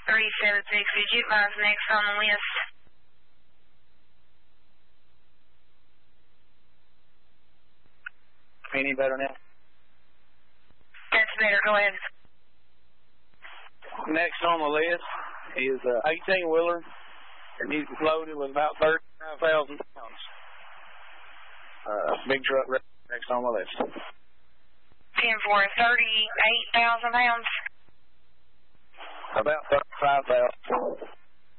376. Did you advise next on the list? Any better now? That's better. Go ahead. Next on the list is an 18-wheeler, and he's loaded with about 35,000 pounds. Big truck next on the list. 10-4, 38,000 pounds? About 35,000.